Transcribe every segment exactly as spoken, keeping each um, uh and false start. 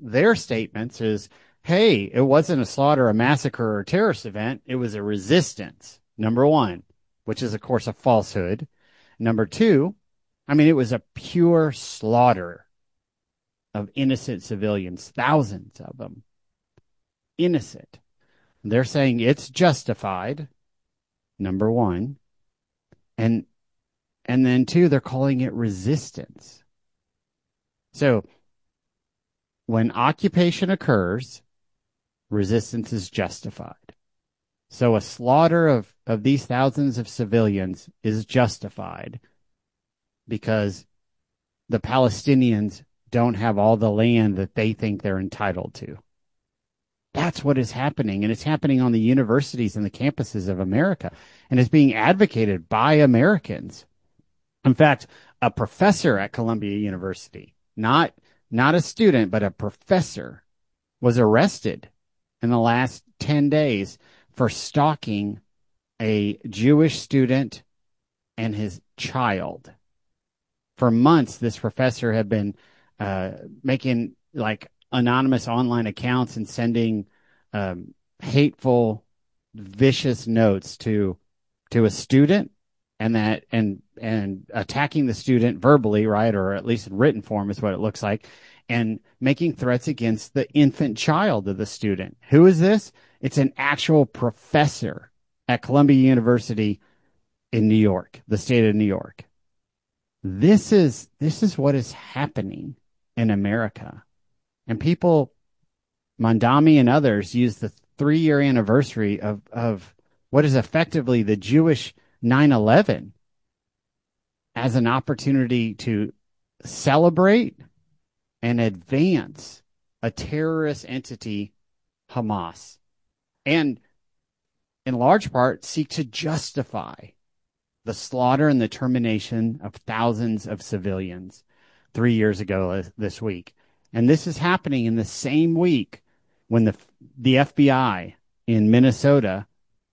their statements is, hey, it wasn't a slaughter, a massacre, or a terrorist event. It was a resistance, number one, which is, of course, a falsehood. Number two, I mean, it was a pure slaughter of innocent civilians, thousands of them, innocent. They're saying it's justified, number one. And and then two, they're calling it resistance. So when occupation occurs, resistance is justified. So a slaughter of, of these thousands of civilians is justified because the Palestinians don't have all the land that they think they're entitled to. That's what is happening, and it's happening on the universities and the campuses of America, and it's being advocated by Americans. In fact, a professor at Columbia University, not not a student, but a professor, was arrested in the last ten days for stalking a Jewish student and his child. For months, this professor had been uh, making like anonymous online accounts and sending um, hateful, vicious notes to to a student, and that and and attacking the student verbally, right, or at least in written form is what it looks like, and making threats against the infant child of the student. Who is this? It's an actual professor at Columbia University in New York, the state of New York. This is this is what is happening in America. And people, Mandami and others, use the three-year anniversary of, of what is effectively the Jewish nine eleven as an opportunity to celebrate and advance a terrorist entity, Hamas, and in large part seek to justify the slaughter and the termination of thousands of civilians three years ago this week. And this is happening in the same week when the the F B I in Minnesota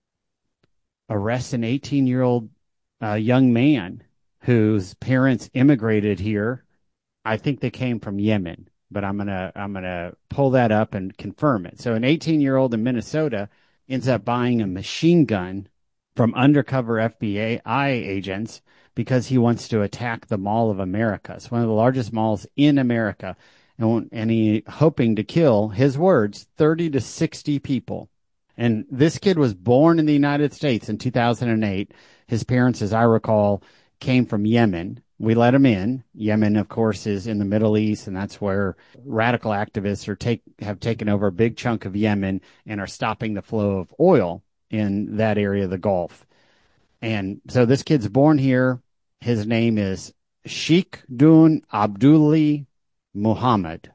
arrests an eighteen-year-old uh, young man whose parents immigrated here. I think they came from Yemen, but I'm gonna I'm gonna pull that up and confirm it. So an eighteen-year-old in Minnesota ends up buying a machine gun from undercover F B I agents because he wants to attack the Mall of America. It's one of the largest malls in America. And, and he hoping to kill, his words, thirty to sixty people. And this kid was born in the United States in two thousand eight. His parents, as I recall, came from Yemen. We let him in. Yemen, of course, is in the Middle East, and that's where radical activists are take have taken over a big chunk of Yemen and are stopping the flow of oil in that area of the Gulf. And so this kid's born here. His name is Sheikh Dun Abdulli Muhammad.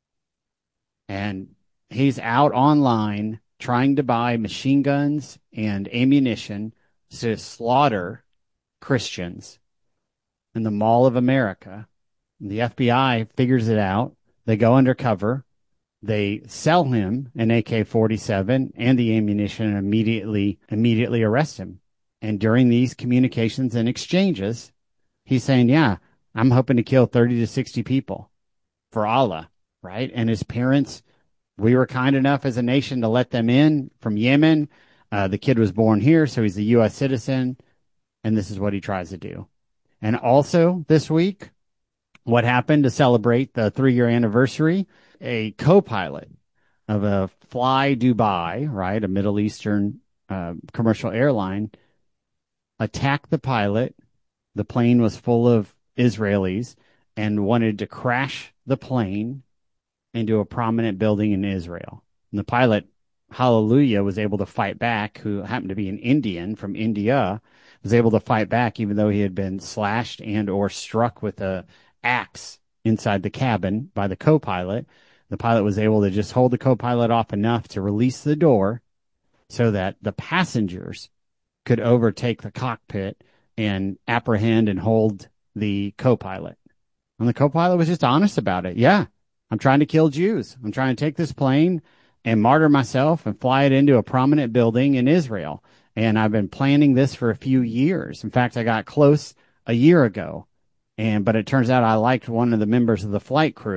And he's out online trying to buy machine guns and ammunition to slaughter Christians in the Mall of America. The F B I figures it out. They go undercover. They sell him an A K forty-seven and the ammunition and immediately, immediately arrest him. And during these communications and exchanges, he's saying, yeah, I'm hoping to kill thirty to sixty people for Allah, right? And his parents, we were kind enough as a nation to let them in from Yemen. Uh, the kid was born here, so he's a U S citizen, and this is what he tries to do. And also this week, what happened to celebrate the three-year anniversary? A co-pilot of a Fly Dubai, right, a Middle Eastern uh, commercial airline, attacked the pilot. The plane was full of Israelis and wanted to crash the plane into a prominent building in Israel. And the pilot, hallelujah, was able to fight back, who happened to be an Indian from India, was able to fight back even though he had been slashed and or struck with a axe inside the cabin by the co-pilot. The pilot was able to just hold the co-pilot off enough to release the door so that the passengers could overtake the cockpit and apprehend and hold the co-pilot. And the co-pilot was just honest about it. Yeah, I'm trying to kill Jews. I'm trying to take this plane and martyr myself and fly it into a prominent building in Israel. And I've been planning this for a few years. In fact, I got close a year ago. And but it turns out I liked one of the members of the flight crew,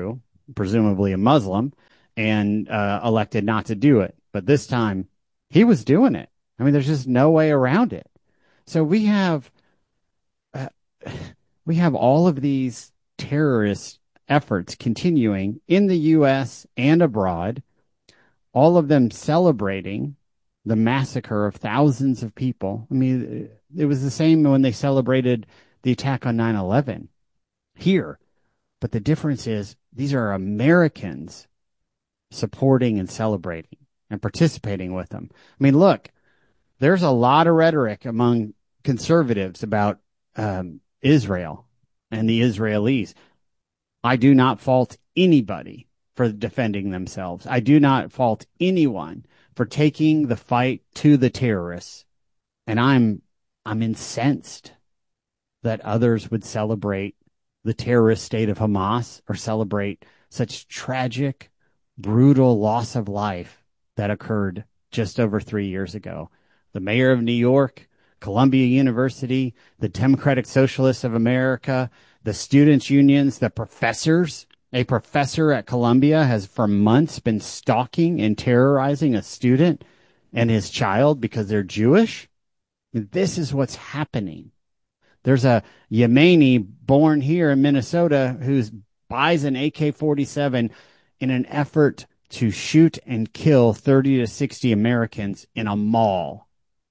presumably a Muslim, and uh, elected not to do it. But this time, he was doing it. I mean, there's just no way around it. So we have uh, we have all of these terrorist efforts continuing in the U S and abroad, all of them celebrating the massacre of thousands of people. I mean, it was the same when they celebrated the attack on nine eleven here. But the difference is these are Americans supporting and celebrating and participating with them. I mean, look, there's a lot of rhetoric among conservatives about um, Israel and the Israelis. I do not fault anybody for defending themselves. I do not fault anyone for taking the fight to the terrorists. And I'm I'm incensed that others would celebrate the terrorist state of Hamas or celebrate such tragic, brutal loss of life that occurred just over three years ago. The mayor of New York, Columbia University, the Democratic Socialists of America, the students' unions, the professors. A professor at Columbia has for months been stalking and terrorizing a student and his child because they're Jewish. This is what's happening. There's a Yemeni born here in Minnesota who buys an A K forty-seven in an effort to shoot and kill thirty to sixty Americans in a mall.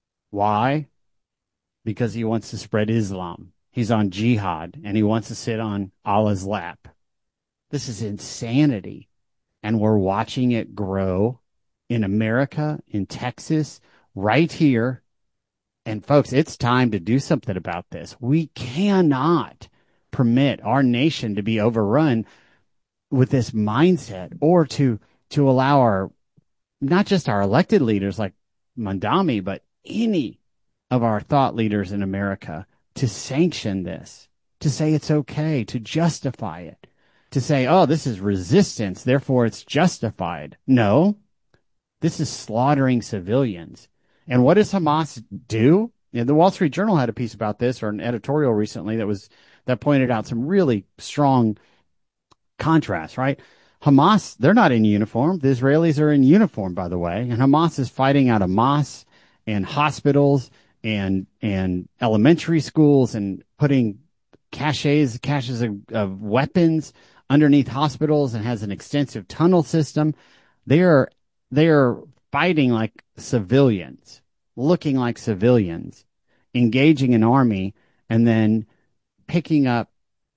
Why? Because he wants to spread Islam. He's on jihad and he wants to sit on Allah's lap. This is insanity. And we're watching it grow in America, in Texas, right here. And folks, it's time to do something about this. We cannot permit our nation to be overrun with this mindset, or to to allow our, not just our elected leaders like Mandami, but any of our thought leaders in America to sanction this, to say it's okay, to justify it, to say, oh, this is resistance, therefore it's justified. No, this is slaughtering civilians. And what does Hamas do? And the Wall Street Journal had a piece about this, or an editorial recently that was that pointed out some really strong contrast, right? Hamas, they're not in uniform. The Israelis are in uniform, by the way. And Hamas is fighting out of mosques and hospitals and and elementary schools and putting caches, caches of, of weapons underneath hospitals, and has an extensive tunnel system. They are they are fighting like civilians, looking like civilians, engaging an army, and then picking up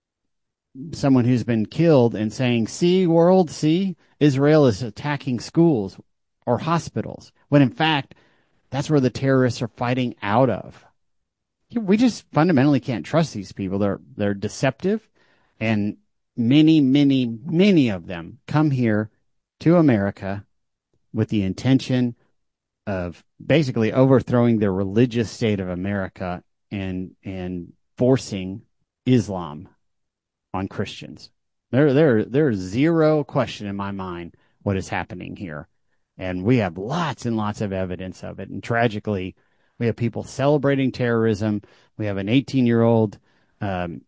someone who's been killed and saying, see, world, see, Israel is attacking schools or hospitals, when in fact, that's where the terrorists are fighting out of. We just fundamentally can't trust these people. They're, they're deceptive, and many, many, many of them come here to America with the intention of basically overthrowing the religious state of America and and forcing Islam on Christians. There, there, there's zero question in my mind what is happening here. And we have lots and lots of evidence of it. And tragically, we have people celebrating terrorism. We have an eighteen-year-old um,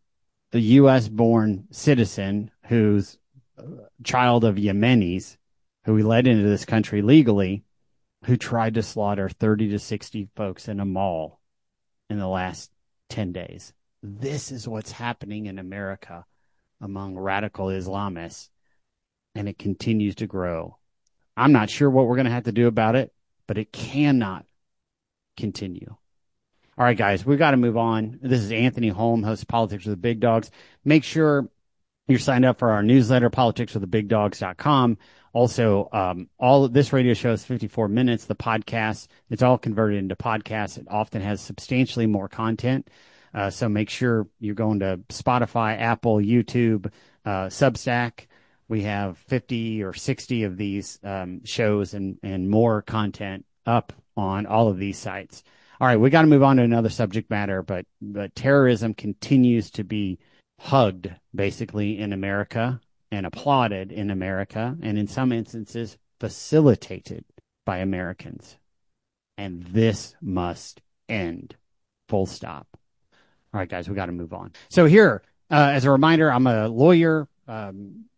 U S-born citizen who's a child of Yemenis, who we let into this country legally, who tried to slaughter thirty to sixty folks in a mall in the last ten days. This is what's happening in America among radical Islamists, and it continues to grow. I'm not sure what we're going to have to do about it, but it cannot continue. All right, guys, we've got to move on. This is Anthony Holm, host of Politics with the Big Dogs. Make sure you're signed up for our newsletter, politics with the big dogs dot com. Also, um, all of this radio show is fifty-four minutes. The podcast, it's all converted into podcasts. It often has substantially more content. Uh, so make sure you're going to Spotify, Apple, YouTube, uh, Substack. We have fifty or sixty of these um, shows and, and more content up on all of these sites. All right, we got to move on to another subject matter, but, but terrorism continues to be hugged, basically, in America and applauded in America, and in some instances facilitated by Americans. And this must end. Full stop. All right, guys, we got to move on. So here, uh, as a reminder, I'm a lawyer, um,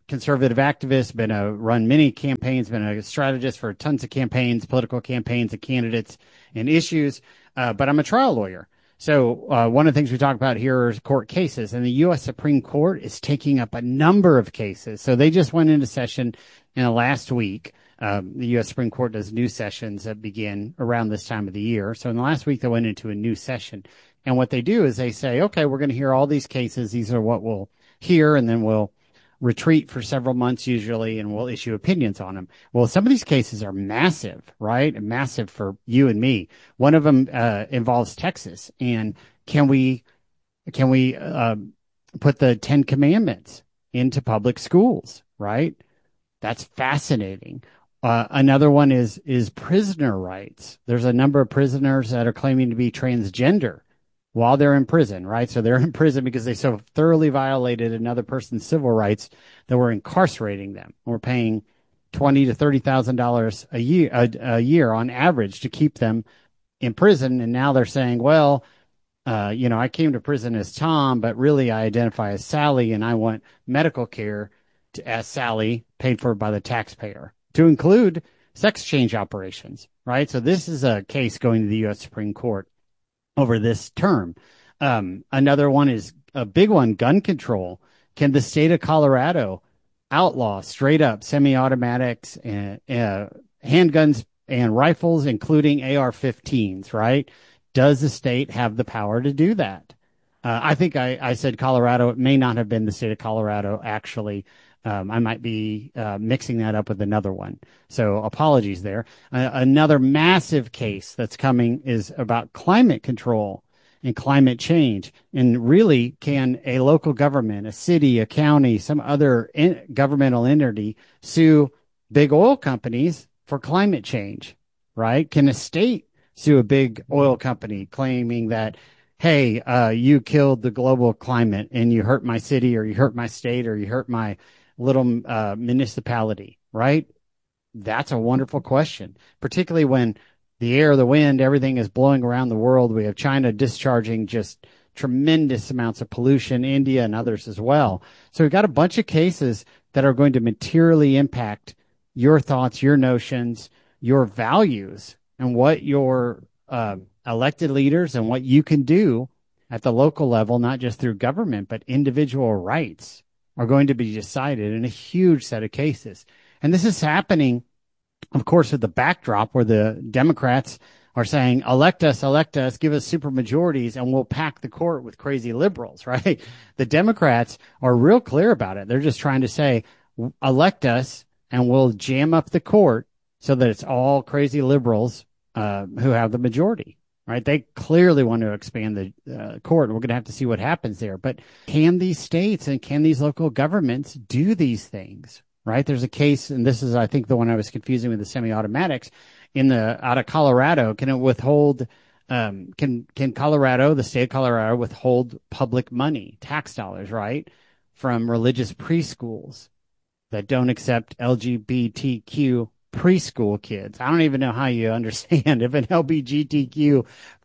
conservative activist, been a run many campaigns, been a strategist for tons of campaigns, political campaigns and candidates and issues. Uh, but I'm a trial lawyer. So uh, one of the things we talk about here is court cases, and the U S Supreme Court is taking up a number of cases. So they just went into session in the last week. Um, the U S Supreme Court does new sessions that begin around this time of the year. So in the last week, they went into a new session. And what they do is they say, okay, we're going to hear all these cases. These are what we'll hear, and then we'll retreat for several months usually, and we'll issue opinions on them. Well, some of these cases are massive, right? Massive for you and me. One of them uh, involves Texas. And can we, can we uh, put the Ten Commandments into public schools, right? That's fascinating. Uh, another one is is prisoner rights. There's a number of prisoners that are claiming to be transgender while they're in prison, right? So they're in prison because they so thoroughly violated another person's civil rights that we're incarcerating them. We're paying twenty to thirty thousand dollars a year a, a year on average to keep them in prison, and now they're saying, well, uh, you know, I came to prison as Tom, but really I identify as Sally, and I want medical care to, as Sally, paid for by the taxpayer, to include sex change operations, right? So this is a case going to the U S Supreme Court over this term. Um, another one is a big one, gun control. Can the state of Colorado outlaw straight up semi-automatics and uh, handguns and rifles, including A R fifteens, right? Does the state have the power to do that? Uh, I think I, I said Colorado. It may not have been the state of Colorado, actually. Um, I might be uh, mixing that up with another one. So apologies there. Uh, another massive case that's coming is about climate control and climate change. And really, can a local government, a city, a county, some other in- governmental entity sue big oil companies for climate change, right? Can a state sue a big oil company claiming that, hey, uh, you killed the global climate and you hurt my city, or you hurt my state, or you hurt my little uh, municipality, right? That's a wonderful question, particularly when the air, the wind, everything is blowing around the world. We have China discharging just tremendous amounts of pollution, India and others as well. So we've got a bunch of cases that are going to materially impact your thoughts, your notions, your values, and what your uh, elected leaders and what you can do at the local level, not just through government, but individual rights, are going to be decided in a huge set of cases. And this is happening, of course, with the backdrop where the Democrats are saying, elect us, elect us, give us super majorities, and we'll pack the court with crazy liberals, right? The Democrats are real clear about it. They're just trying to say, elect us, and we'll jam up the court so that it's all crazy liberals uh, who have the majority. Right? They clearly want to expand the uh, court, and we're going to have to see what happens there. But can these states and can these local governments do these things? Right? There's a case, and this is, I think, the one I was confusing with the semi-automatics in the out of Colorado. Can it withhold? Um, can can Colorado, the state of Colorado, withhold public money, tax dollars, right, from religious preschools that don't accept L G B T Q preschool kids? I don't even know how you understand if an L G B T Q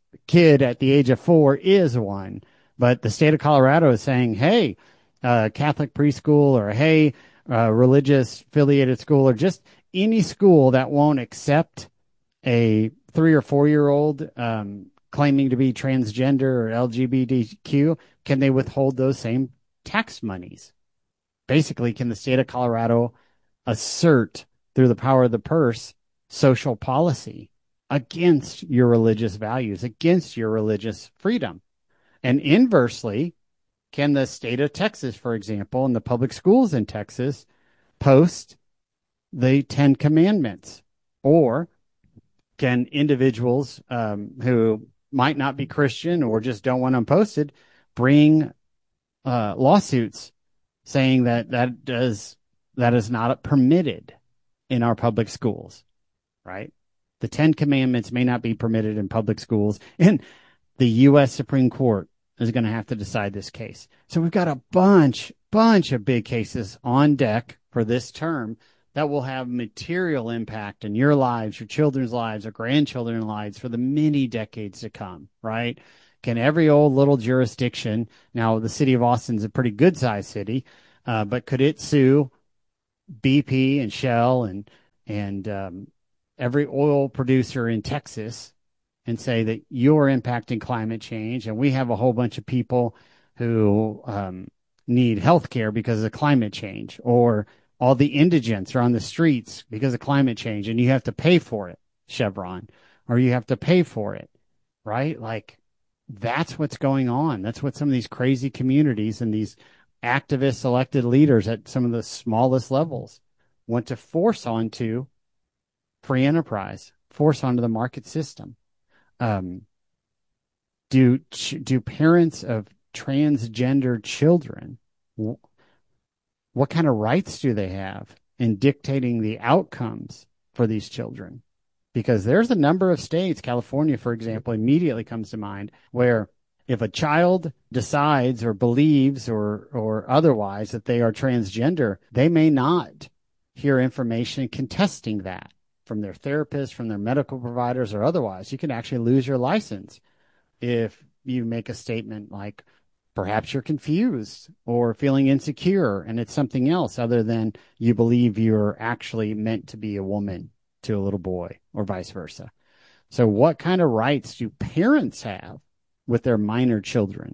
kid at the age of four is one, but the state of Colorado is saying, hey, uh, Catholic preschool, or hey, uh, religious affiliated school, or just any school that won't accept a three or four year old um, claiming to be transgender or L G B T Q, can they withhold those same tax monies? Basically, can the state of Colorado assert through the power of the purse social policy against your religious values, against your religious freedom? And inversely, can the state of Texas, for example, and the public schools in Texas post the Ten Commandments? Or can individuals um, who might not be Christian or just don't want them posted bring uh, lawsuits saying that that does that is not permitted in our public schools, right? The Ten Commandments may not be permitted in public schools, and the U S Supreme Court is going to have to decide this case. So we've got a bunch, bunch of big cases on deck for this term that will have material impact in your lives, your children's lives, or grandchildren's lives for the many decades to come, right? Can every old little jurisdiction, now the city of Austin's a pretty good-sized city, uh, but could it sue B P and Shell and and um, every oil producer in Texas and say that you're impacting climate change, and we have a whole bunch of people who um, need health care because of climate change, or all the indigents are on the streets because of climate change, and you have to pay for it, Chevron, or you have to pay for it, right? Like, that's what's going on. That's what some of these crazy communities and these activist elected leaders at some of the smallest levels want to force onto free enterprise, force onto the market system. Um, do do parents of transgender children, what kind of rights do they have in dictating the outcomes for these children? Because there's a number of states, California, for example, immediately comes to mind, where if a child decides or believes or or otherwise that they are transgender, they may not hear information contesting that from their therapist, from their medical providers, or otherwise. You can actually lose your license if you make a statement like, perhaps you're confused or feeling insecure and it's something else other than you believe you're actually meant to be a woman to a little boy, or vice versa. So what kind of rights do parents have with their minor children?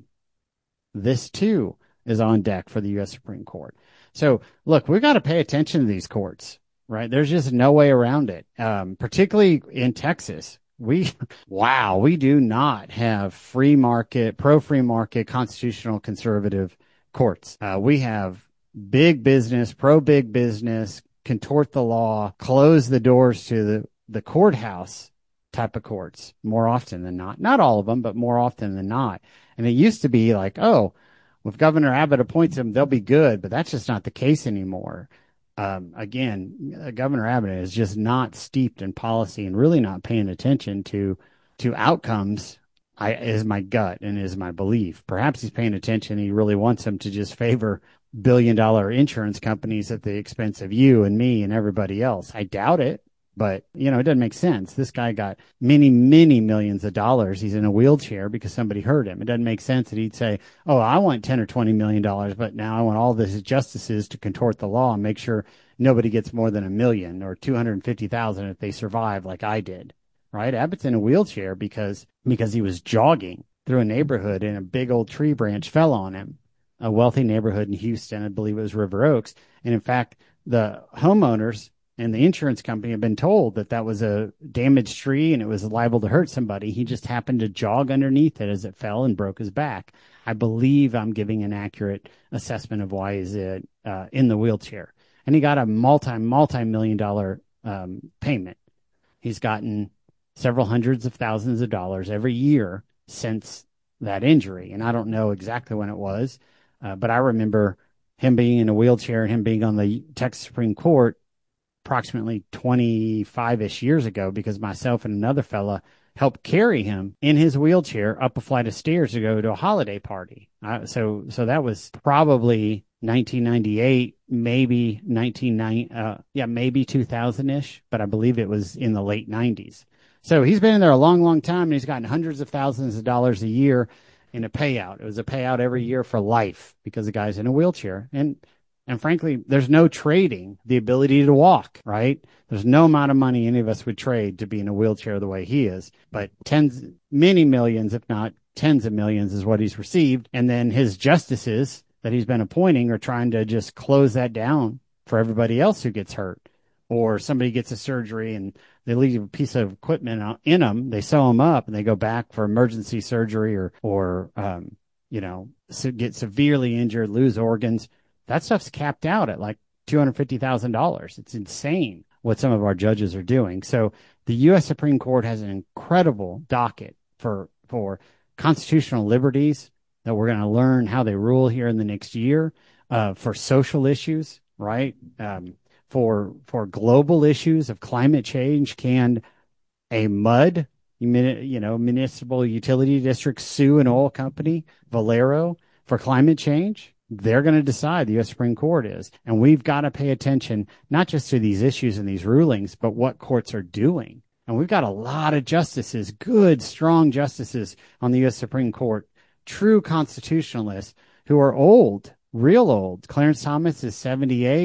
This too is on deck for the U S Supreme Court. So look, we've got to pay attention to these courts, right? There's just no way around it. Um, particularly in Texas. We, wow, we do not have free market, pro free market, constitutional conservative courts. Uh, we have big business, pro big business, contort the law, close the doors to the, the courthouse type of courts more often than not. Not all of them, but more often than not. And it used to be like, oh, if Governor Abbott appoints them, they'll be good, but that's just not the case anymore. Um, again, Governor Abbott is just not steeped in policy and really not paying attention to to outcomes. I is my gut and is my belief. Perhaps he's paying attention. He really wants them to just favor billion dollar insurance companies at the expense of you and me and everybody else. I doubt it, but you know, it doesn't make sense. This guy got many, many millions of dollars. He's in a wheelchair because somebody hurt him. It doesn't make sense that he'd say, oh, I want ten or twenty million dollars, but now I want all these justices to contort the law and make sure nobody gets more than a million or two hundred fifty thousand if they survive like I did. Right? Abbott's in a wheelchair because, because he was jogging through a neighborhood and a big old tree branch fell on him. A wealthy neighborhood in Houston, I believe it was River Oaks. And in fact, the homeowners and the insurance company have been told that that was a damaged tree and it was liable to hurt somebody. He just happened to jog underneath it as it fell and broke his back. I believe I'm giving an accurate assessment of why he's uh, in the wheelchair. And he got a multi, multi-million dollar um, payment. He's gotten several hundreds of thousands of dollars every year since that injury. And I don't know exactly when it was, uh, but I remember him being in a wheelchair and him being on the Texas Supreme Court approximately twenty-five-ish years ago, because myself and another fella helped carry him in his wheelchair up a flight of stairs to go to a holiday party. Uh, so, so that was probably nineteen ninety-eight, maybe nineteen ninety, uh, yeah, maybe two thousand-ish, but I believe it was in the late nineties. So he's been in there a long, long time, and he's gotten hundreds of thousands of dollars a year in a payout. It was a payout every year for life because the guy's in a wheelchair. And And frankly, there's no trading the ability to walk, right? There's no amount of money any of us would trade to be in a wheelchair the way he is. But tens, many millions, if not tens of millions, is what he's received. And then his justices that he's been appointing are trying to just close that down for everybody else who gets hurt. Or somebody gets a surgery and they leave a piece of equipment in them, they sew them up, and they go back for emergency surgery or, or um, you know, get severely injured, lose organs. That stuff's capped out at like two hundred fifty thousand dollars. It's insane what some of our judges are doing. So the U S Supreme Court has an incredible docket for, for constitutional liberties that we're going to learn how they rule here in the next year, uh, for social issues, right? Um, for, for global issues of climate change. Can a mud, you know, municipal utility district sue an oil company, Valero, for climate change? They're going to decide, the U S Supreme Court is. And we've got to pay attention, not just to these issues and these rulings, but what courts are doing. And we've got a lot of justices, good, strong justices on the U S Supreme Court, true constitutionalists who are old, real old. Clarence Thomas is seventy-eight.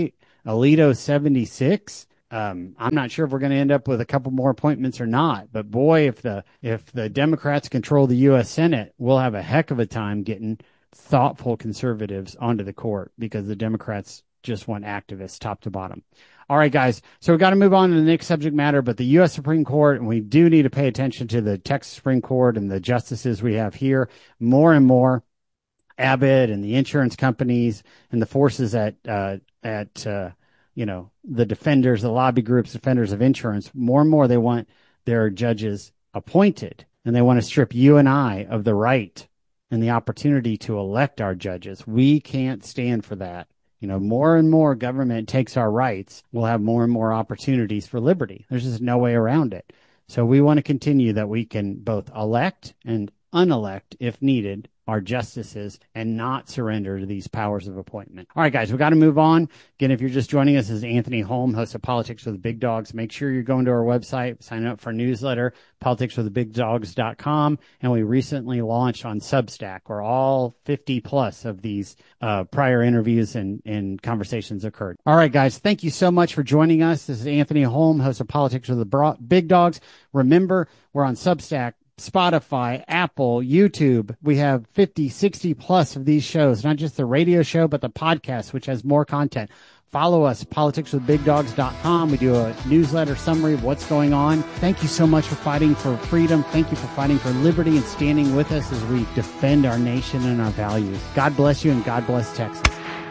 Alito seventy-six. Um, I'm not sure if we're going to end up with a couple more appointments or not, but boy, if the if the Democrats control the U S Senate, we'll have a heck of a time getting thoughtful conservatives onto the court, because the Democrats just want activists top to bottom. All right, guys. So we've got to move on to the next subject matter, but the U S Supreme Court, and we do need to pay attention to the Texas Supreme Court and the justices we have here more and more. Abbott and the insurance companies and the forces at, uh, at, uh, you know, the defenders, the lobby groups, defenders of insurance, more and more they want their judges appointed, and they want to strip you and I of the right and the opportunity to elect our judges. We can't stand for that. You know, more and more government takes our rights, we'll have more and more opportunities for liberty. There's just no way around it. So we want to continue that we can both elect and unelect, if needed, our justices, and not surrender to these powers of appointment. All right, guys, we got to move on. Again, if you're just joining us, this is Anthony Holm, host of Politics with the Big Dogs. Make sure you're going to our website, sign up for our newsletter, politics with the big dogs dot com. And we recently launched on Substack, where all fifty plus of these uh, prior interviews and, and conversations occurred. All right, guys, thank you so much for joining us. This is Anthony Holm, host of Politics with the Bro- Big Dogs. Remember, we're on Substack, Spotify, Apple, YouTube. We have fifty, sixty plus of these shows, not just the radio show, but the podcast, which has more content. Follow us, politics with big dogs dot com. We do a newsletter summary of what's going on. Thank you so much for fighting for freedom. Thank you for fighting for liberty and standing with us as we defend our nation and our values. God bless you, and God bless Texas.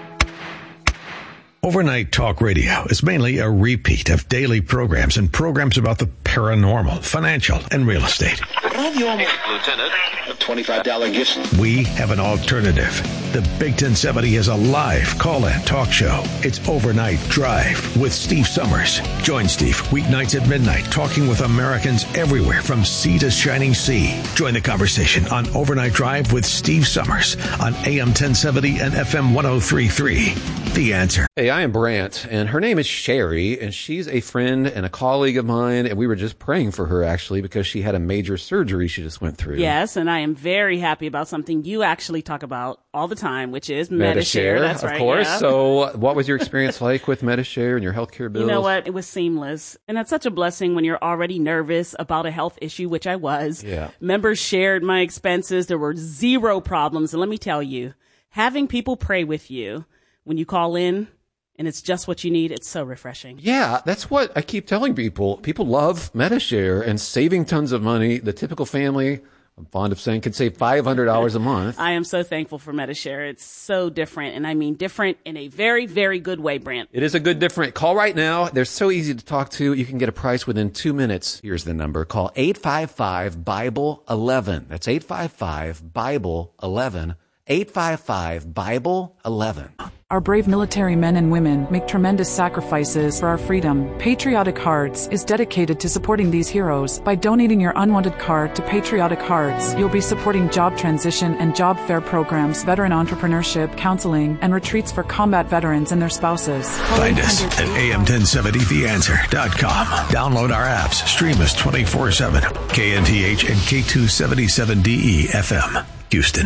Overnight Talk Radio is mainly a repeat of daily programs and programs about the paranormal, financial, and real estate. Lieutenant, a twenty-five dollars gift. We have an alternative. The Big ten seventy is a live call-in talk show. It's Overnight Drive with Steve Summers. Join Steve weeknights at midnight, talking with Americans everywhere from sea to shining sea. Join the conversation on Overnight Drive with Steve Summers on A M ten seventy and F M one oh three point three. The Answer. Hey, I am Brant, and her name is Sherry, and she's a friend and a colleague of mine, and we were just praying for her, actually, because she had a major surgery she just went through. Yes, and I am very happy about something you actually talk about all the time, which is Medi-Share. Medi-Share, That's of right, course. yeah. So what was your experience like with Medi-Share and your healthcare bills? You know what? It was seamless. And that's such a blessing when you're already nervous about a health issue, which I was. Yeah. Members shared my expenses. There were zero problems. And let me tell you, having people pray with you when you call in, and it's just what you need, it's so refreshing. Yeah, that's what I keep telling people. People love Medi-Share and saving tons of money. The typical family, I'm fond of saying, can save five hundred dollars a month. I am so thankful for Medi-Share. It's so different, and I mean different in a very, very good way, Brant. It is a good different. Call right now. They're so easy to talk to. You can get a price within two minutes. Here's the number. Call eight five five, Bible eleven. That's eight five five, Bible eleven. eight five five, Bible eleven. Our brave military men and women make tremendous sacrifices for our freedom. Patriotic Hearts is dedicated to supporting these heroes. By donating your unwanted card to Patriotic Hearts, you'll be supporting job transition and job fair programs, veteran entrepreneurship, counseling, and retreats for combat veterans and their spouses. Find us at A M ten seventy the answer dot com. Download our apps. Stream us twenty-four seven. K N T H and K two seventy-seven D E F M, Houston.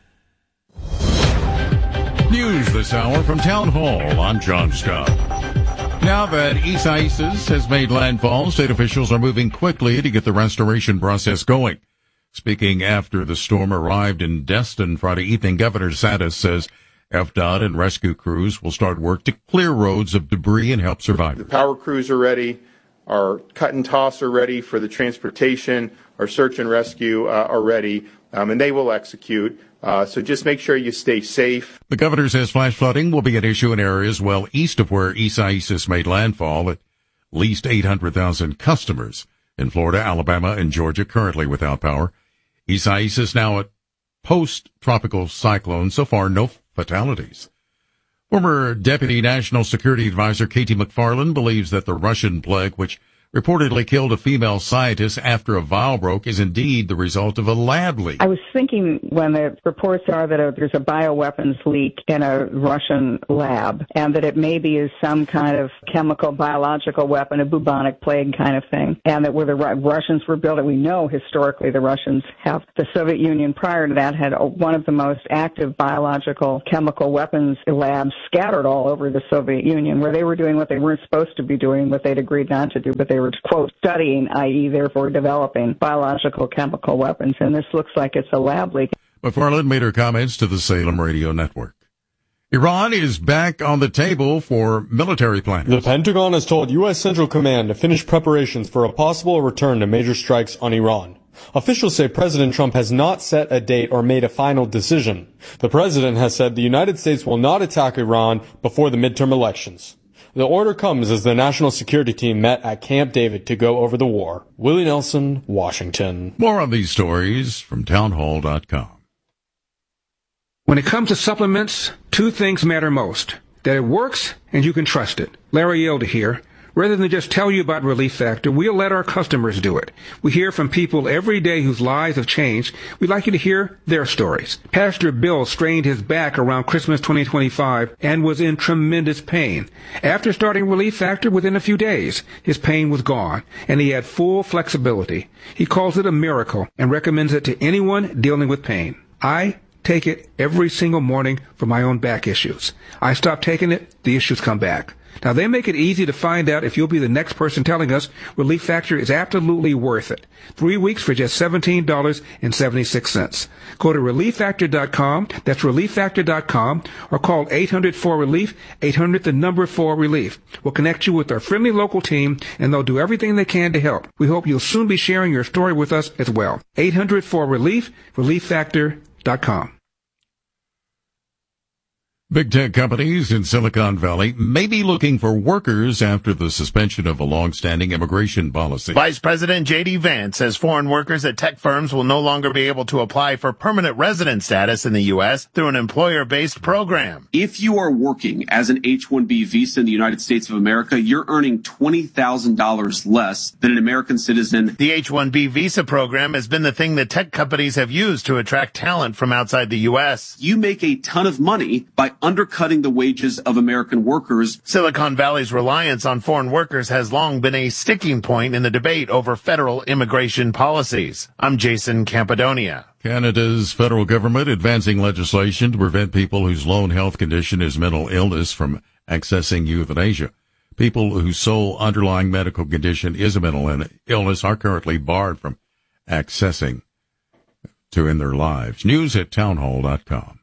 News this hour from Town Hall. I'm John Scott. Now that Isaias has made landfall, state officials are moving quickly to get the restoration process going. Speaking after the storm arrived in Destin Friday evening, Governor DeSantis says F D O T and rescue crews will start work to clear roads of debris and help survivors. The power crews are ready. Our cut and toss are ready for the transportation. Our search and rescue uh, are ready, um, and they will execute. Uh, so just make sure you stay safe. The governor says flash flooding will be an issue in areas well east of where Isaias made landfall. At least eight hundred thousand customers in Florida, Alabama, and Georgia currently without power. Isaias now at post-tropical cyclone. So far, no fatalities. Former Deputy National Security Advisor Katie McFarland believes that the Russian plague, which reportedly killed a female scientist after a vial broke is indeed the result of a lab leak. I was thinking when the reports are that a, there's a bioweapons leak in a Russian lab and that it maybe is some kind of chemical, biological weapon, a bubonic plague kind of thing, and that where the Ru- Russians were building, we know historically the Russians have, the Soviet Union prior to that had a, one of the most active biological chemical weapons labs scattered all over the Soviet Union, where they were doing what they weren't supposed to be doing, what they'd agreed not to do, but they were, quote, studying, that is therefore developing biological chemical weapons, and this looks like it's a lab leak. McFarland made her comments to the Salem Radio Network. Iran is back on the table for military planning. The Pentagon has told U S Central Command to finish preparations for a possible return to major strikes on Iran. Officials say President Trump has not set a date or made a final decision. The president has said the United States will not attack Iran before the midterm elections. The order comes as the National Security Team met at Camp David to go over the war. Willie Nelson, Washington. More on these stories from townhall dot com. When it comes to supplements, two things matter most. That it works and you can trust it. Larry Yelda here. Rather than just tell you about Relief Factor, we'll let our customers do it. We hear from people every day whose lives have changed. We'd like you to hear their stories. Pastor Bill strained his back around Christmas twenty twenty-five and was in tremendous pain. After starting Relief Factor, within a few days, his pain was gone, and he had full flexibility. He calls it a miracle and recommends it to anyone dealing with pain. I take it every single morning for my own back issues. I stop taking it, the issues come back. Now, they make it easy to find out if you'll be the next person telling us Relief Factor is absolutely worth it. Three weeks for just seventeen dollars and seventy-six cents. Go to relief factor dot com, that's relief factor dot com, or call eight hundred four relief, eight hundred the number four relief. We'll connect you with our friendly local team, and they'll do everything they can to help. We hope you'll soon be sharing your story with us as well. eight hundred four relief, relief factor dot com. Big tech companies in Silicon Valley may be looking for workers after the suspension of a long-standing immigration policy. Vice President J D Vance says foreign workers at tech firms will no longer be able to apply for permanent resident status in the U S through an employer-based program. If you are working as an H one B visa in the United States of America, you're earning twenty thousand dollars less than an American citizen. The H one B visa program has been the thing that tech companies have used to attract talent from outside the U S. You make a ton of money by undercutting the wages of American workers. Silicon Valley's reliance on foreign workers has long been a sticking point in the debate over federal immigration policies. I'm Jason Campidonia. Canada's federal government advancing legislation to prevent people whose lone health condition is mental illness from accessing euthanasia. People whose sole underlying medical condition is a mental illness are currently barred from accessing to end their lives. News at townhall dot com.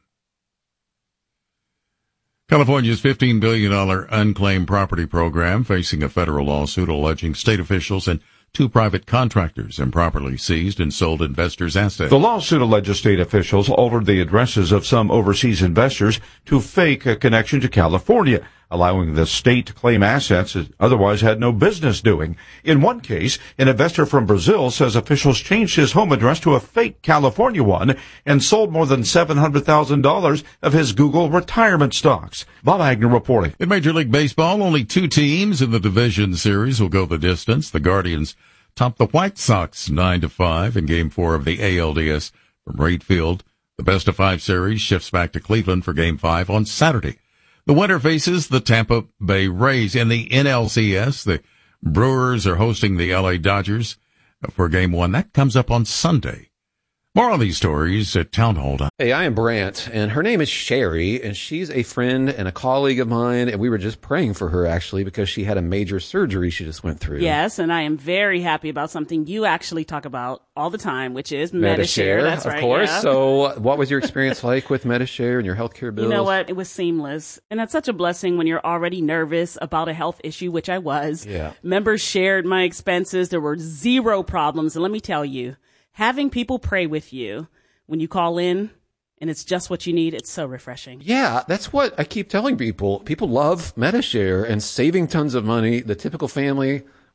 California's fifteen billion dollars unclaimed property program facing a federal lawsuit alleging state officials and two private contractors improperly seized and sold investors' assets. The lawsuit alleges state officials altered the addresses of some overseas investors to fake a connection to California, allowing the state to claim assets it otherwise had no business doing. In one case, an investor from Brazil says officials changed his home address to a fake California one and sold more than seven hundred thousand dollars of his Google retirement stocks. Bob Agnew reporting. In Major League Baseball, only two teams in the division series will go the distance. The Guardians topped the White Sox nine to five in Game four of the A L D S from Wright Field. The best of five series shifts back to Cleveland for Game five on Saturday. The winner faces the Tampa Bay Rays. In the N L C S, the Brewers are hosting the L A Dodgers for Game one. That comes up on Sunday. More on these stories at townhall. Hey, I am Brant, and her name is Sherry, and she's a friend and a colleague of mine, and we were just praying for her, actually, because she had a major surgery she just went through. Yes, and I am very happy about something you actually talk about all the time, which is Medi-Share. Medi-Share, That's of right, course. yeah. So what was your experience like with Medi-Share and your healthcare bills? You know what? It was seamless. And that's such a blessing when you're already nervous about a health issue, which I was. Yeah. Members shared my expenses. There were zero problems. And let me tell you, having people pray with you when you call in and it's just what you need, it's so refreshing. Yeah, that's what I keep telling people. People love Medi-Share and saving tons of money. The typical family,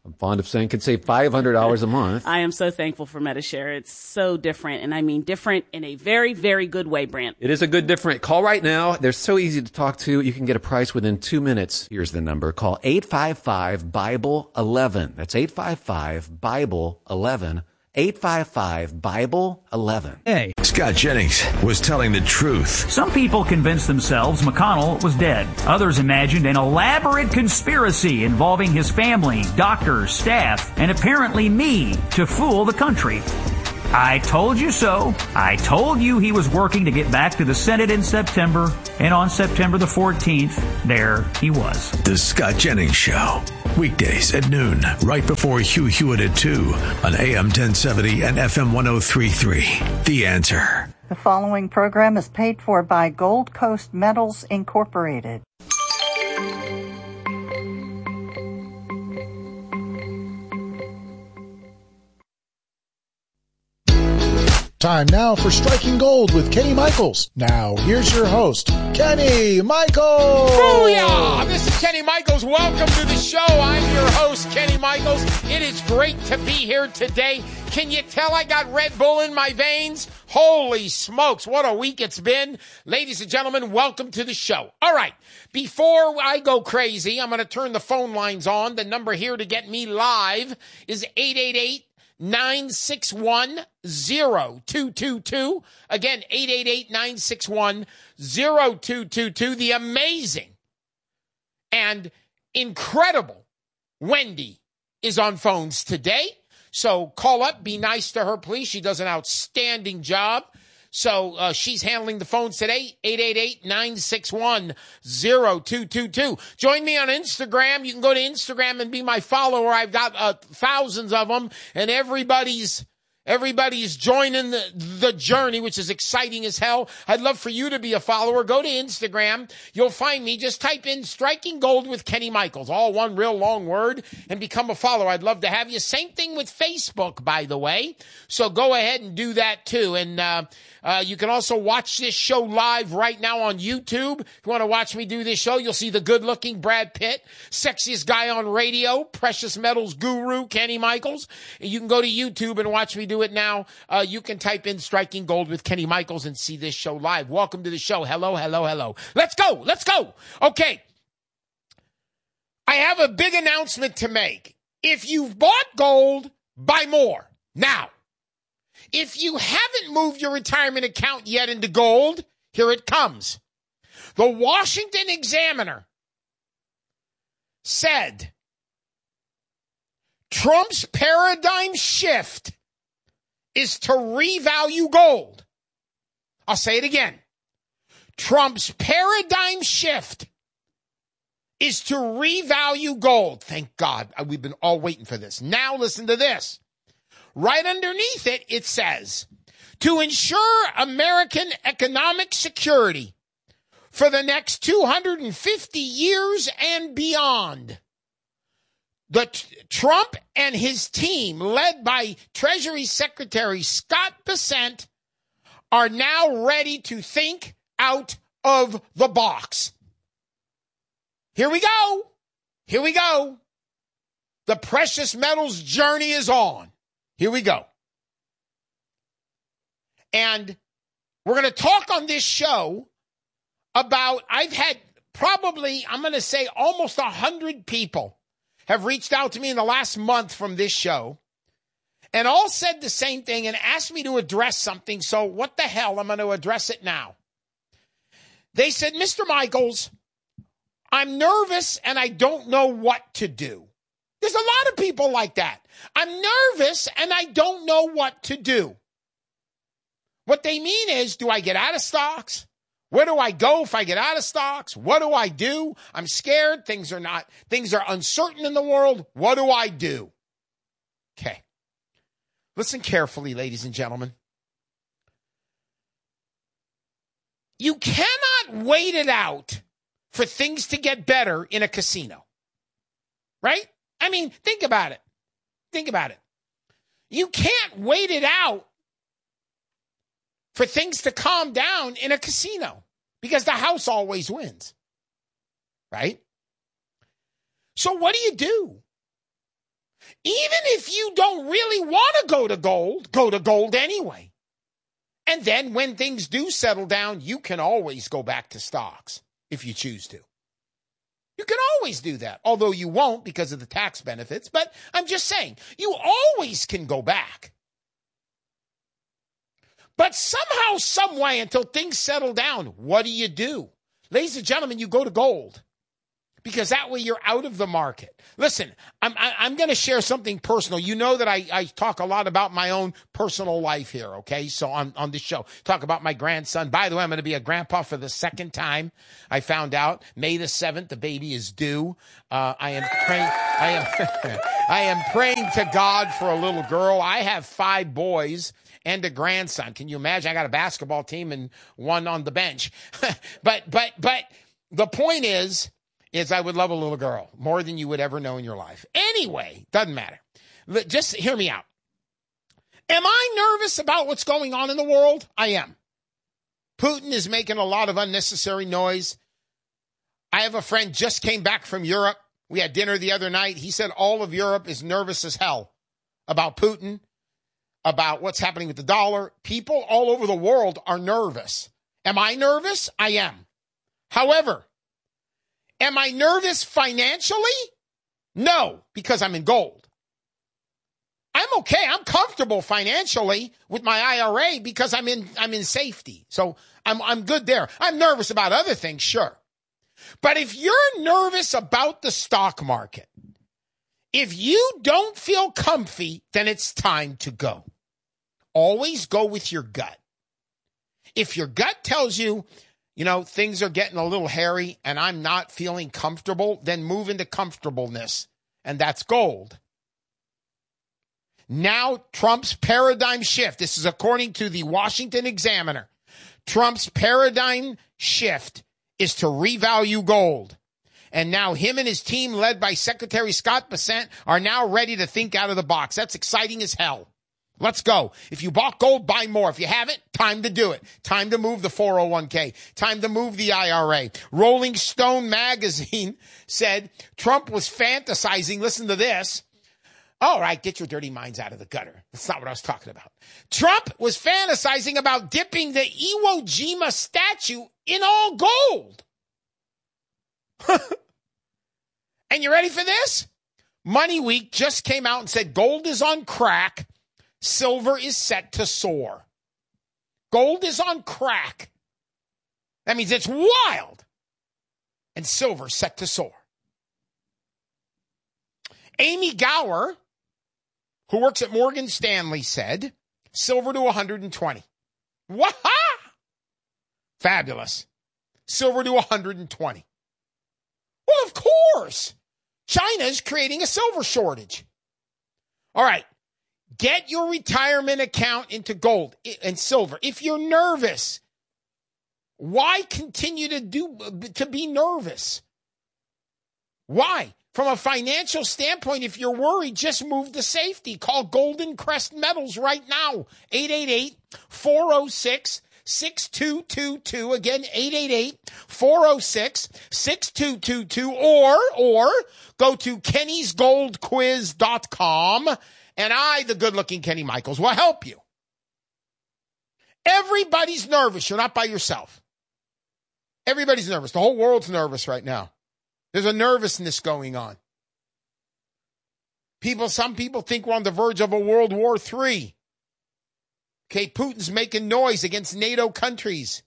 I'm fond of saying can save five hundred dollars a month. I am so thankful for Medi-Share. It's so different, and I mean different in a very, very good way, Brant. It is a good different. Call right now. They're so easy to talk to. You can get a price within two minutes. Here's the number. Call eight five five, Bible eleven. That's eight five five, Bible eleven. eight five five, Bible eleven. Hey. Scott Jennings was telling the truth. Some people convinced themselves McConnell was dead. Others imagined an elaborate conspiracy involving his family, doctors, staff, and apparently me to fool the country. I told you so. I told you he was working to get back to the Senate in September, and on September the fourteenth, there he was. The Scott Jennings Show. Weekdays at noon, right before Hugh Hewitt at two on A M ten seventy and F M one oh three point three. The Answer. The following program is paid for by Gold Coast Metals, Incorporated. Time now for Striking Gold with Kenny Michaels. Now, here's your host, Kenny Michaels. Booyah! This is Kenny Michaels. Welcome to the show. I'm your host, Kenny Michaels. It is great to be here today. Can you tell I got Red Bull in my veins? Holy smokes, what a week it's been. Ladies and gentlemen, welcome to the show. All right, before I go crazy, I'm going to turn the phone lines on. The number here to get me live is eight eight eight, nine six one, zero two two two. Again, eight eight eight, nine six one, zero two two two. The amazing and incredible Wendy is on phones today. So call up, be nice to her, please. She does an outstanding job. So uh, she's handling the phones today, eight eight eight, nine six one, zero two two two. Join me on Instagram. You can go to Instagram and be my follower. I've got uh, thousands of them, and everybody's everybody's joining the, the journey, which is exciting as hell. I'd love for you to be a follower. Go to Instagram. You'll find me. Just type in Striking Gold with Kenny Michaels, all one real long word, and become a follower. I'd love to have you. Same thing with Facebook, by the way. So go ahead and do that too. And uh, uh, you can also watch this show live right now on YouTube. If you want to watch me do this show, you'll see the good-looking Brad Pitt, sexiest guy on radio, precious metals guru, Kenny Michaels. And you can go to YouTube and watch me do it now. Uh, you can type in Striking Gold with Kenny Michaels and see this show live. Welcome to the show. Hello, hello, hello. Let's go. Let's go. Okay. I have a big announcement to make. If you've bought gold, buy more. Now, if you haven't moved your retirement account yet into gold, here it comes. The Washington Examiner said Trump's paradigm shift is to revalue gold. I'll say it again. Trump's paradigm shift is to revalue gold. Thank God. We've been all waiting for this. Now listen to this. Right underneath it, it says, to ensure American economic security for the next two hundred fifty years and beyond, the t- Trump and his team, led by Treasury Secretary Scott Bessent, are now ready to think out of the box. Here we go. Here we go. The precious metals journey is on. Here we go. And we're going to talk on this show about, I've had probably, I'm going to say almost one hundred people have reached out to me in the last month from this show and all said the same thing and asked me to address something. So what the hell, I'm going to address it now. They said, Mister Michaels, I'm nervous and I don't know what to do. There's a lot of people like that. I'm nervous and I don't know what to do. What they mean is, do I get out of stocks? Where do I go if I get out of stocks? What do I do? I'm scared. Things are not, things are uncertain in the world. What do I do? Okay. Listen carefully, ladies and gentlemen. You cannot wait it out for things to get better in a casino. Right? I mean, think about it. Think about it. You can't wait it out for things to calm down in a casino because the house always wins. Right? So what do you do? Even if you don't really want to go to gold, go to gold anyway. And then when things do settle down, you can always go back to stocks if you choose to. You can always do that, although you won't because of the tax benefits. But I'm just saying, you always can go back. But somehow, some way, until things settle down, what do you do? Ladies and gentlemen, you go to gold. Because that way you're out of the market. Listen, I'm, I, I'm going to share something personal. You know that I, I talk a lot about my own personal life here, okay? So on, on this show, talk about my grandson. By the way, I'm going to be a grandpa for the second time. I found out May the seventh, the baby is due. Uh, I am praying, I am, I am praying to God for a little girl. I have five boys and a grandson. Can you imagine? I got a basketball team and one on the bench. but, but, but the point is, is I would love a little girl more than you would ever know in your life. Anyway, doesn't matter. Just hear me out. Am I nervous about what's going on in the world? I am. Putin is making a lot of unnecessary noise. I have a friend just came back from Europe. We had dinner the other night. He said all of Europe is nervous as hell about Putin, about what's happening with the dollar. People all over the world are nervous. Am I nervous? I am. However, am I nervous financially? No, because I'm in gold. I'm okay. I'm comfortable financially with my I R A because I'm in I'm in safety. So I'm I'm good there. I'm nervous about other things, sure. But if you're nervous about the stock market, if you don't feel comfy, then it's time to go. Always go with your gut. If your gut tells you, you know, things are getting a little hairy and I'm not feeling comfortable, then move into comfortableness. And that's gold. Now, Trump's paradigm shift. This is according to the Washington Examiner. Trump's paradigm shift is to revalue gold. And now him and his team, led by Secretary Scott Bessent, are now ready to think out of the box. That's exciting as hell. Let's go. If you bought gold, buy more. If you haven't, time to do it. Time to move the four oh one k. Time to move the I R A. Rolling Stone magazine said Trump was fantasizing. Listen to this. All right, get your dirty minds out of the gutter. That's not what I was talking about. Trump was fantasizing about dipping the Iwo Jima statue in all gold. And you ready for this? Money Week just came out and said gold is on crack. Silver is set to soar. Gold is on crack. That means it's wild. And silver set to soar. Amy Gower, who works at Morgan Stanley, said silver to one hundred twenty. Waha! Fabulous. Silver to one hundred twenty. Well, of course. China's creating a silver shortage. All right. Get your retirement account into gold and silver. If you're nervous, why continue to do to be nervous? Why? From a financial standpoint, if you're worried, just move to safety. Call Golden Crest Metals right now. eight eight eight, four oh six, six two two two. Again, eight eight eight, four oh six, six two two two. Or, or go to kennys gold quiz dot com. And I, the good-looking Kenny Michaels, will help you. Everybody's nervous. You're not by yourself. Everybody's nervous. The whole world's nervous right now. There's a nervousness going on. People, some people think we're on the verge of a World War Three. Okay, Putin's making noise against NATO countries.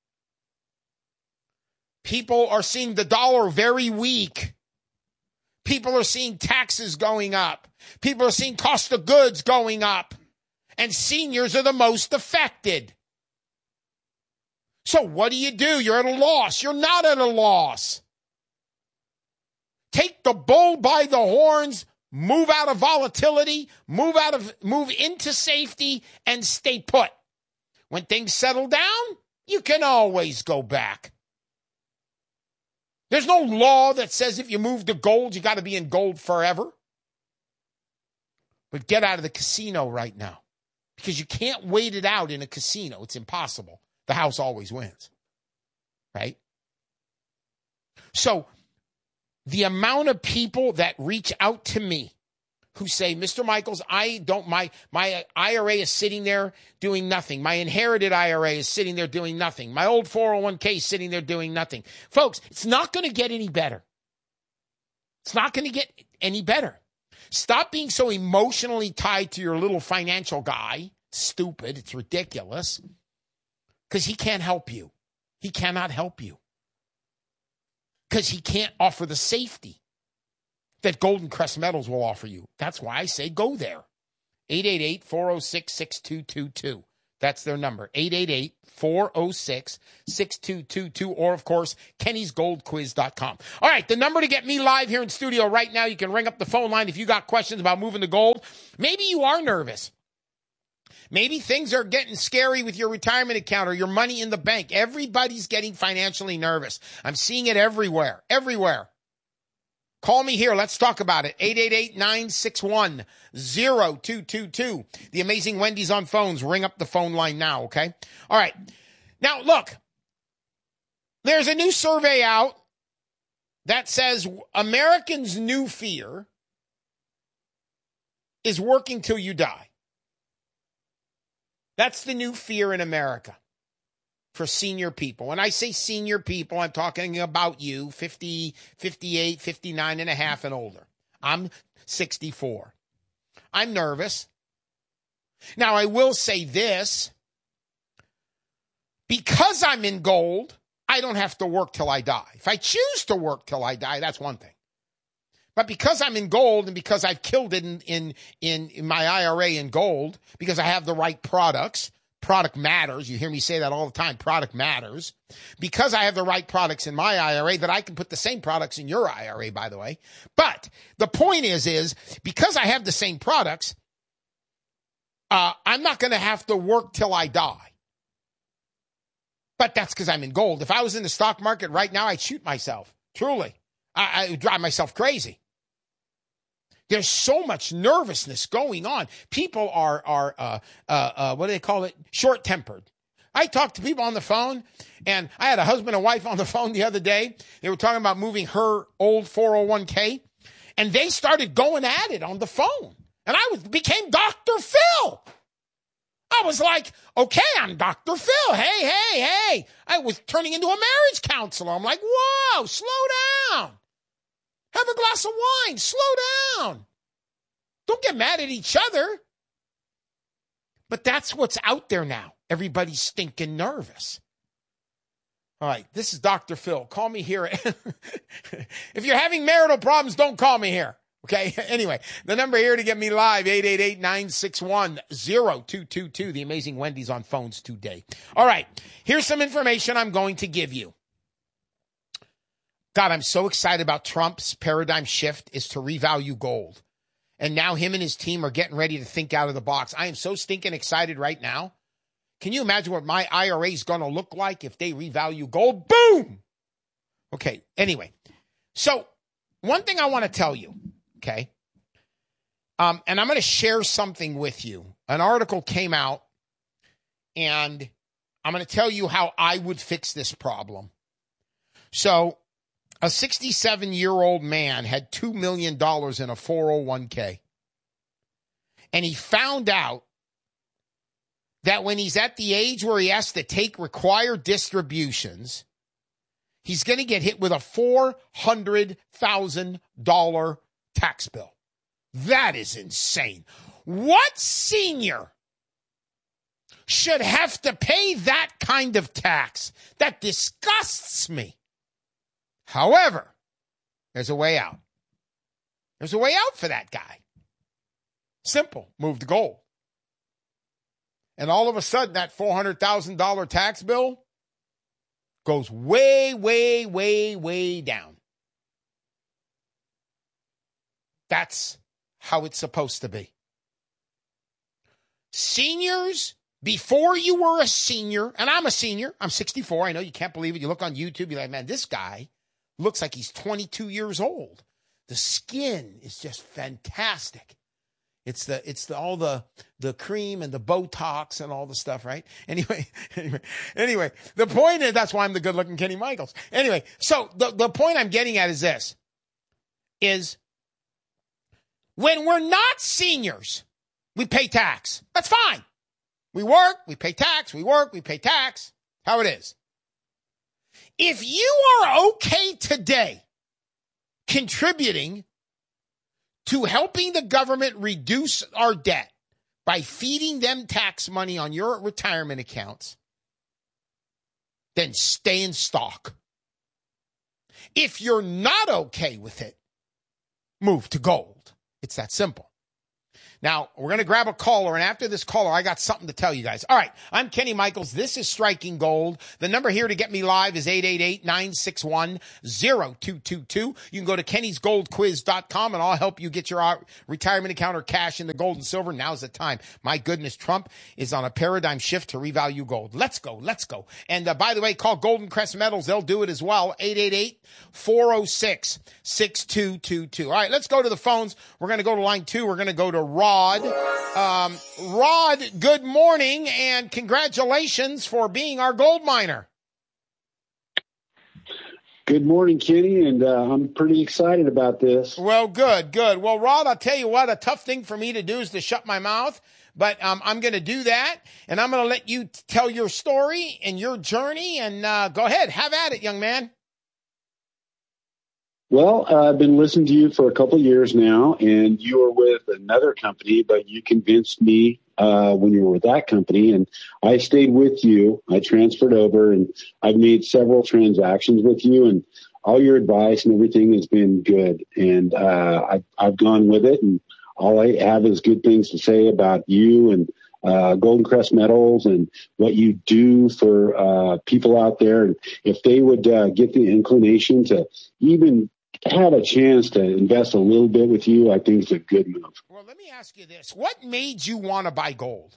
People are seeing the dollar very weak. People are seeing taxes going up. People are seeing cost of goods going up. And seniors are the most affected. So what do you do? You're at a loss. You're not at a loss. Take the bull by the horns, move out of volatility, move out of move into safety, and stay put. When things settle down, you can always go back. There's no law that says if you move to gold, you got to be in gold forever. But get out of the casino right now, because you can't wait it out in a casino. It's impossible. The house always wins, right? So the amount of people that reach out to me who say, Mister Michaels, I don't, my, my I R A is sitting there doing nothing. My inherited I R A is sitting there doing nothing. My old four oh one k is sitting there doing nothing. Folks, it's not going to get any better. It's not going to get any better. Stop being so emotionally tied to your little financial guy. Stupid. It's ridiculous. Because he can't help you. He cannot help you. Because he can't offer the safety that Golden Crest Metals will offer you. That's why I say go there. eight eight eight, four oh six, six two two two. That's their number. eight eight eight, four oh six, six two two two. Or, of course, kennys gold quiz dot com. All right, the number to get me live here in studio right now, you can ring up the phone line if you got questions about moving to gold. Maybe you are nervous. Maybe things are getting scary with your retirement account or your money in the bank. Everybody's getting financially nervous. I'm seeing it everywhere, everywhere. Call me here. Let's talk about it. eight eight eight, nine six one, zero two two two. The amazing Wendy's on phones. Ring up the phone line now, okay? All right. Now, look. There's a new survey out that says Americans' new fear is working till you die. That's the new fear in America for senior people. When I say senior people, I'm talking about you, fifty, fifty-eight, fifty-nine and a half and older. I'm sixty-four. I'm nervous. Now, I will say this. Because I'm in gold, I don't have to work till I die. If I choose to work till I die, that's one thing. But because I'm in gold and because I've killed it in, in, in, in my I R A in gold, because I have the right products, product matters. You hear me say that all the time. Product matters. Because I have the right products in my I R A, that I can put the same products in your I R A, by the way. But the point is, is because I have the same products, uh, I'm not going to have to work till I die. But that's because I'm in gold. If I was in the stock market right now, I'd shoot myself. Truly. I, I would drive myself crazy. There's so much nervousness going on. People are, are uh, uh, uh, what do they call it? Short-tempered. I talked to people on the phone, and I had a husband and wife on the phone the other day. They were talking about moving her old four oh one k, and they started going at it on the phone. And I was, became Doctor Phil. I was like, okay, I'm Doctor Phil. Hey, hey, hey. I was turning into a marriage counselor. I'm like, whoa, slow down. Have a glass of wine. Slow down. Don't get mad at each other. But that's what's out there now. Everybody's stinking nervous. All right, this is Doctor Phil. Call me here. If you're having marital problems, don't call me here. Okay, anyway, the number here to get me live, eight eight eight, nine six one, zero two two two. The amazing Wendy's on phones today. All right, here's some information I'm going to give you. God, I'm so excited about Trump's paradigm shift is to revalue gold. And now him and his team are getting ready to think out of the box. I am so stinking excited right now. Can you imagine what my I R A is going to look like if they revalue gold? Boom! Okay, anyway. So one thing I want to tell you, okay, um, and I'm going to share something with you. An article came out, and I'm going to tell you how I would fix this problem. So a sixty-seven-year-old man had two million dollars in a four oh one k. And he found out that when he's at the age where he has to take required distributions, he's going to get hit with a four hundred thousand dollars tax bill. That is insane. What senior should have to pay that kind of tax? That disgusts me. However, there's a way out. There's a way out for that guy. Simple. Move to gold. And all of a sudden, that four hundred thousand dollars tax bill goes way, way, way, way down. That's how it's supposed to be. Seniors, before you were a senior, and I'm a senior, I'm sixty-four. I know you can't believe it. You look on YouTube, you're like, man, this guy looks like he's twenty-two years old. The skin is just fantastic. It's the it's the all the the cream and the Botox and all the stuff, right? Anyway, anyway, anyway, the point is that's why I'm the good-looking Kenny Michaels. Anyway, so the, the point I'm getting at is this: is When we're not seniors, we pay tax. That's fine. We work, we pay tax, we work, we pay tax. How it is. If you are okay today contributing to helping the government reduce our debt by feeding them tax money on your retirement accounts, then stay in stock. If you're not okay with it, move to gold. It's that simple. Now, we're going to grab a caller, and after this caller, I got something to tell you guys. All right, I'm Kenny Michaels. This is Striking Gold. The number here to get me live is eight eight eight, nine six one, zero two two two. You can go to kennys gold quiz dot com, and I'll help you get your uh, retirement account or cash into gold and silver. Now's the time. My goodness, Trump is on a paradigm shift to revalue gold. Let's go. Let's go. And uh, by the way, call Golden Crest Metals. They'll do it as well. eight eight eight, four oh six, six two two two. All right, let's go to the phones. We're going to go to line two. We're going to go to Rod. Um, Rod, good morning and congratulations for being our gold miner. Good morning, Kenny, and uh, I'm pretty excited about this. Well, good, good. Well, Rod, I'll tell you what, a tough thing for me to do is to shut my mouth, but um, I'm going to do that, and I'm going to let you tell your story and your journey, and uh, go ahead, have at it, young man. Well, uh, I've been listening to you for a couple of years now, and you were with another company, but you convinced me uh, when you were with that company, and I stayed with you. I transferred over, and I've made several transactions with you, and all your advice and everything has been good, and uh, I've, I've gone with it, and all I have is good things to say about you and uh, Golden Crest Metals and what you do for uh, people out there. And if they would uh, get the inclination to even have a chance to invest a little bit with you, I think it's a good move. Well, let me ask you this. What made you want to buy gold?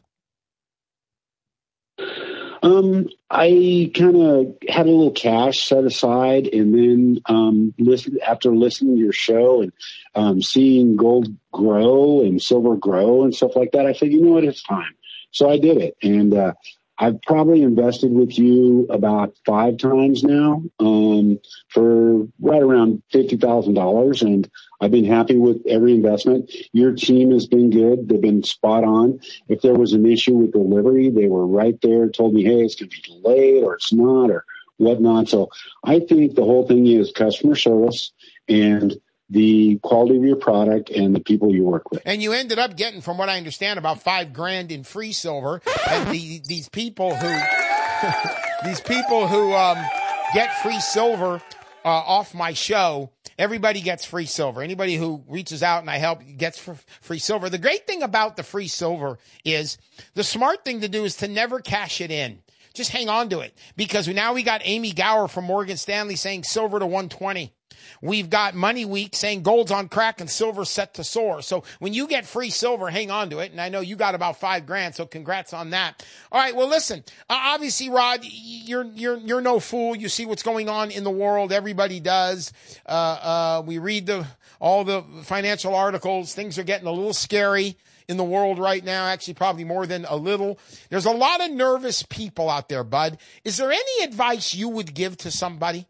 Um, I kind of had a little cash set aside, and then um, listen, after listening to your show and um, seeing gold grow and silver grow and stuff like that, I said, you know what, it's time. So I did it, and uh, I've probably invested with you about five times now um, for right around fifty thousand dollars, and I've been happy with every investment. Your team has been good. They've been spot on. If there was an issue with delivery, they were right there, told me, hey, it's going to be delayed or it's not or whatnot. So I think the whole thing is customer service and the quality of your product and the people you work with. And you ended up getting, from what I understand, about five grand in free silver. And the, these people who, these people who um, get free silver uh, off my show, everybody gets free silver. Anybody who reaches out and I help gets free silver. The great thing about the free silver is the smart thing to do is to never cash it in. Just hang on to it, because now we got Amy Gower from Morgan Stanley saying silver to one twenty. We've got Money Week saying gold's on crack and silver's set to soar. So when you get free silver, hang on to it. And I know you got about five grand, so congrats on that. All right. Well, listen, uh, obviously, Rod, you're, you're, you're no fool. You see what's going on in the world. Everybody does. Uh, uh, we read the, all the financial articles. Things are getting a little scary in the world right now, actually probably more than a little. There's a lot of nervous people out there, Bud. Is there any advice you would give to somebody?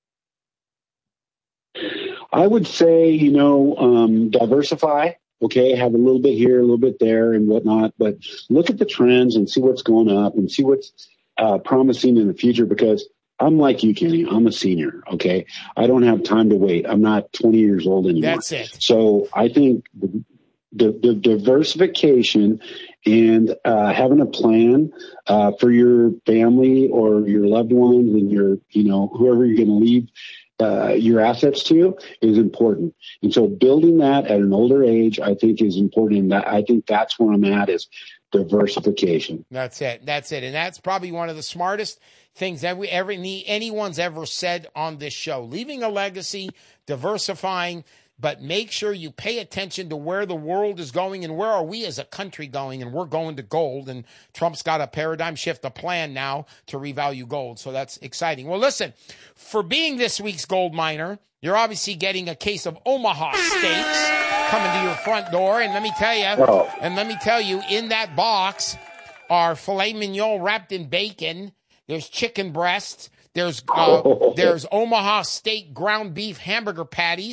I would say, you know, um, diversify, okay, have a little bit here, a little bit there and whatnot, but look at the trends and see what's going up and see what's uh, promising in the future, because I'm like you, Kenny. I'm a senior, okay? I don't have time to wait. I'm not twenty years old anymore. That's it. So I think the, the, the diversification and uh, having a plan uh, for your family or your loved ones and your, you know, whoever you're going to leave Uh, your assets to is important. And so building that at an older age, I think is important. And that, I think that's where I'm at, is diversification. That's it. That's it. And that's probably one of the smartest things that we ever, anyone's ever said on this show. Leaving a legacy, diversifying, but make sure you pay attention to where the world is going and where are we as a country going, and we're going to gold, and Trump's got a paradigm shift, a plan now to revalue gold. So that's exciting. Well, listen, for being this week's gold miner, you're obviously getting a case of Omaha steaks coming to your front door. And let me tell you, oh. and let me tell you, in that box are filet mignon wrapped in bacon. There's chicken breast. There's, uh, there's Omaha steak ground beef hamburger patties.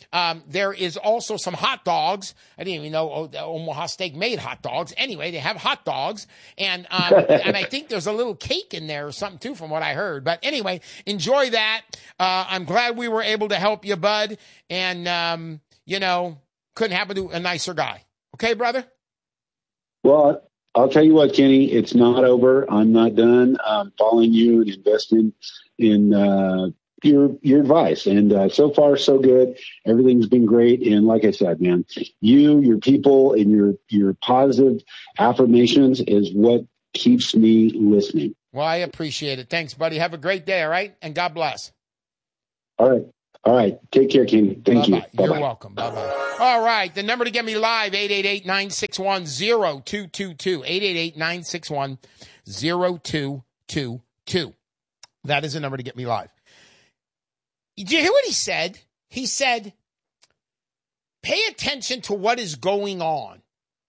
Um, there is also some hot dogs. I didn't even know oh, Omaha Steak made hot dogs. Anyway, they have hot dogs. And um, and I think there's a little cake in there or something, too, from what I heard. But anyway, enjoy that. Uh, I'm glad we were able to help you, bud. And, um, you know, couldn't happen to a nicer guy. Okay, brother? Well, I'll tell you what, Kenny, it's not over. I'm not done. I'm following you and investing in uh, your your advice. And uh, so far, so good. Everything's been great. And like I said, man, you, your people, and your your positive affirmations is what keeps me listening. Well, I appreciate it. Thanks, buddy. Have a great day, all right? And God bless. All right. All right. Take care, Kenny. Thank Bye-bye. you. Bye-bye. You're welcome. Bye-bye. All right. The number to get me live, eight eight eight, nine six one, zero two two two. eight eight eight, nine six one, zero two two two. That is the number to get me live. Did you hear what he said? He said, pay attention to what is going on.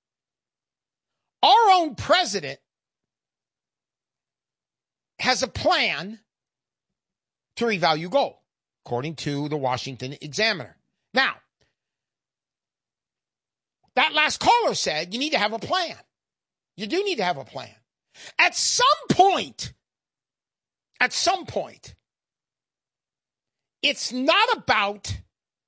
Our own president has a plan to revalue gold, according to the Washington Examiner. Now, that last caller said you need to have a plan. You do need to have a plan. At some point, at some point, it's not about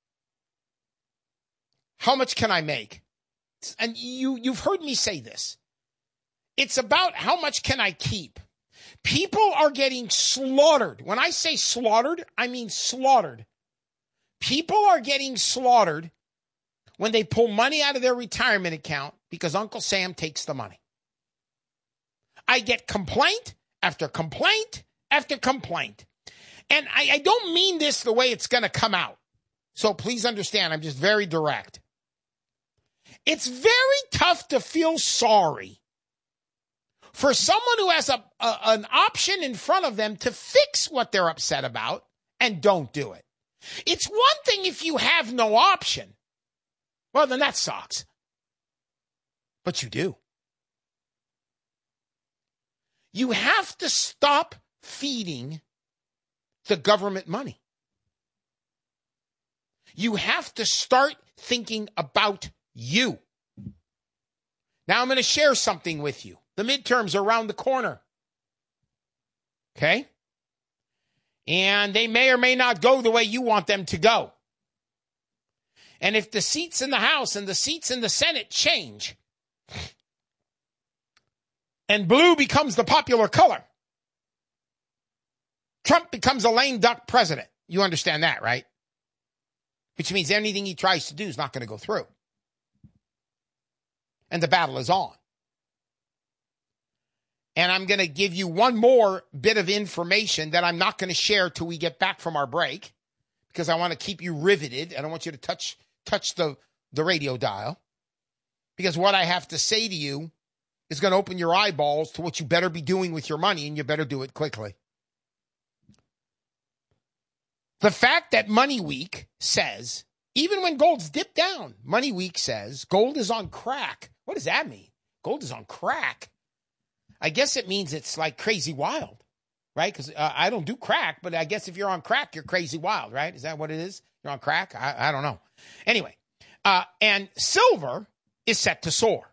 how much can I make. And you, you've heard me say this. It's about how much can I keep. People are getting slaughtered. When I say slaughtered, I mean slaughtered. People are getting slaughtered when they pull money out of their retirement account because Uncle Sam takes the money. I get complaint after complaint after complaint. And I, I don't mean this the way it's going to come out. So please understand, I'm just very direct. It's very tough to feel sorry for someone who has a, a an option in front of them to fix what they're upset about and don't do it. It's one thing if you have no option. Well, then that sucks. But you do. You have to stop feeding the government money. You have to start thinking about you. Now I'm going to share something with you. The midterms are around the corner. Okay? And they may or may not go the way you want them to go. And if the seats in the House and the seats in the Senate change, and blue becomes the popular color, Trump becomes a lame duck president. You understand that, right? Which means anything he tries to do is not going to go through. And the battle is on. And I'm going to give you one more bit of information that I'm not going to share till we get back from our break, because I want to keep you riveted. I don't want you to touch touch the, the radio dial, because what I have to say to you is going to open your eyeballs to what you better be doing with your money, and you better do it quickly. The fact that Money Week says, even when gold's dipped down, Money Week says gold is on crack. What does that mean? Gold is on crack. I guess it means it's like crazy wild, right? Because uh, I don't do crack, but I guess if you're on crack, you're crazy wild, right? Is that what it is? You're on crack? I, I don't know. Anyway, uh, and silver is set to soar.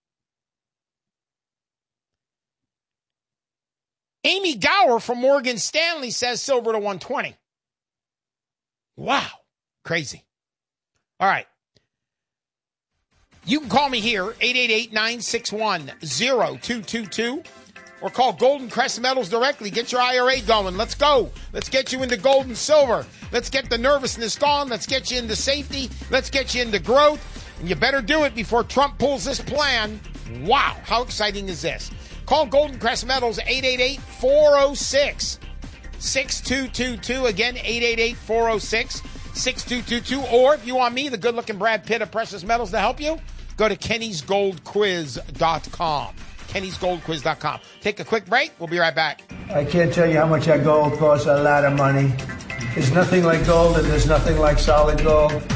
Amy Gower from Morgan Stanley says silver to one twenty. Wow. Crazy. All right. You can call me here, eight eight eight, nine six one, zero two two two, or call Golden Crest Metals directly. Get your I R A going. Let's go. Let's get you into gold and silver. Let's get the nervousness gone. Let's get you into safety. Let's get you into growth. And you better do it before Trump pulls this plan. Wow. How exciting is this? Call Golden Crest Metals, eight eight eight, four oh six, six two two two. Again, eight eight eight, four oh six, six two two two. Or if you want me, the good-looking Brad Pitt of Precious Metals, to help you, go to Kennys Gold Quiz dot com. Kennys Gold Quiz dot com. Take a quick break. We'll be right back. I can't tell you how much that gold costs. A lot of money. There's nothing like gold, and there's nothing like solid gold.